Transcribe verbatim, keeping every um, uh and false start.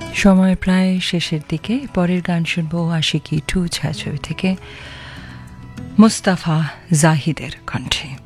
সময় প্রায় শেষের দিকে। পরের গান শুনবো আশিকি টু ছায়াছবি থেকে মুস্তাফা জাহিদের কণ্ঠে।